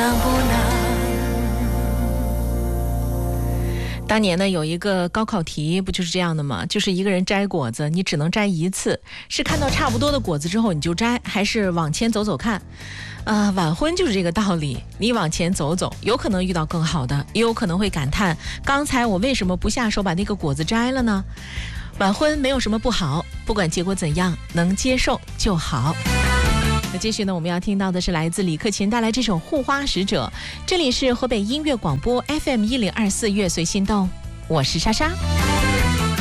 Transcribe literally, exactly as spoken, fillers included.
能不能？ 当年呢，有一个高考题不就是这样的吗？就是一个人摘果子，你只能摘一次，是看到差不多的果子之后你就摘，还是往前走走看？啊、呃，晚婚就是这个道理，你往前走走，有可能遇到更好的，也有可能会感叹，刚才我为什么不下手把那个果子摘了呢？晚婚没有什么不好，不管结果怎样，能接受就好。那继续呢，我们要听到的是来自李克勤带来这首《护花使者》，这里是河北音乐广播 F M 一零二四乐随心动，我是莎莎。